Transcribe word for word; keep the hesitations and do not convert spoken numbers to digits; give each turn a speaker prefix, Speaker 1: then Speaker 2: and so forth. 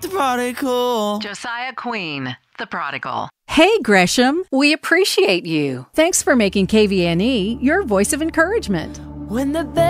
Speaker 1: the prodigal.
Speaker 2: Josiah Queen, the prodigal.
Speaker 3: Hey, Gresham.
Speaker 4: We appreciate you.
Speaker 3: Thanks for making K V N E your voice of encouragement.
Speaker 1: When the